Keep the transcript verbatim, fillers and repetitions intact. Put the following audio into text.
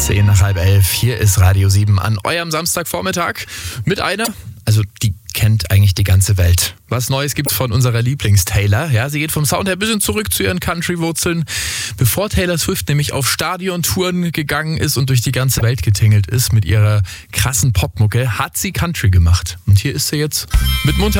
Zehn nach halb elf. Hier ist Radio sieben an eurem Samstagvormittag mit einer, also die kennt eigentlich die ganze Welt. Was Neues gibt's von unserer Lieblings-Taylor. Ja, sie geht vom Sound her ein bisschen zurück zu ihren Country-Wurzeln. Bevor Taylor Swift nämlich auf Stadiontouren gegangen ist und durch die ganze Welt getingelt ist mit ihrer krassen Popmucke, hat sie Country gemacht. Und hier ist sie jetzt mit munter